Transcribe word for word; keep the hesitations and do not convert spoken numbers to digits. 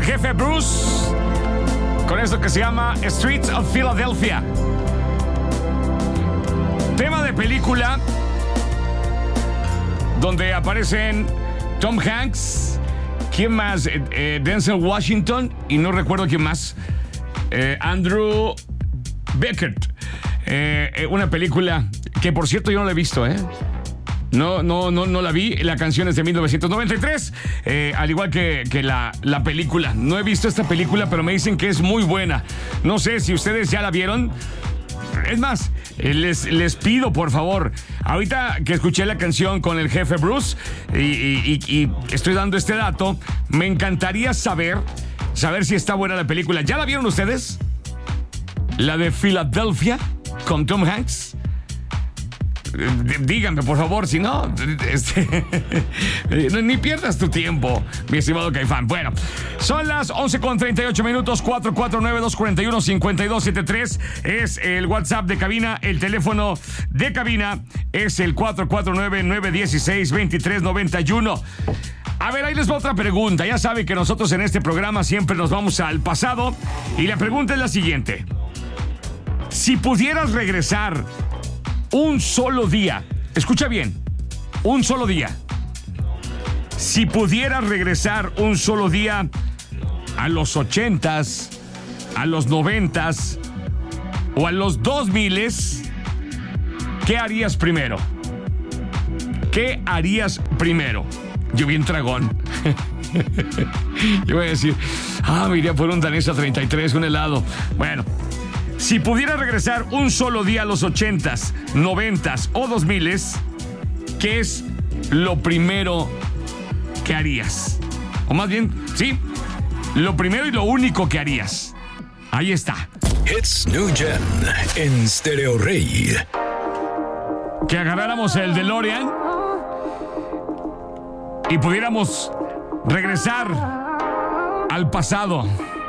el jefe Bruce con esto que se llama Streets of Philadelphia. Tema de película donde aparecen Tom Hanks, ¿quién más? Eh, eh, Denzel Washington y no recuerdo quién más. Eh, Andrew Beckett. Eh, eh, una película que, por cierto, yo no la he visto, ¿eh? No, no, no, no la vi. La canción es de mil novecientos noventa y tres, eh, al igual que, que la, la película. No he visto esta película, pero me dicen que es muy buena. No sé si ustedes ya la vieron. Es más, eh, les, les pido, por favor, ahorita que escuché la canción con el jefe Bruce y, y, y, y estoy dando este dato, me encantaría saber, saber si está buena la película. ¿Ya la vieron ustedes? La de Philadelphia con Tom Hanks. Díganme, por favor, si no, este, ni pierdas tu tiempo, mi estimado Caifán. Bueno, son las once con treinta y ocho minutos. Cuatro cuatro nueve, dos cuatro uno, cinco dos siete tres es el WhatsApp de cabina. El teléfono de cabina es el cuatro cuatro nueve, nueve uno seis, dos tres nueve uno. A ver, ahí les va otra pregunta. Ya saben que nosotros en este programa siempre nos vamos al pasado. Y la pregunta es la siguiente: si pudieras regresar un solo día, escucha bien, un solo día. Si pudieras regresar un solo día a los ochentas, a los noventas o a los dos miles, ¿qué harías primero? ¿Qué harías primero? Yo bien tragón. Yo voy a decir, ah, me iría por un Danesa treinta y tres, un helado. Bueno. Si pudiera regresar un solo día a los ochentas, noventas o dos miles, ¿qué es lo primero que harías? O más bien, sí, lo primero y lo único que harías. Ahí está. Hits New Gen en Stereo Rey. Que agarráramos el DeLorean y pudiéramos regresar al pasado.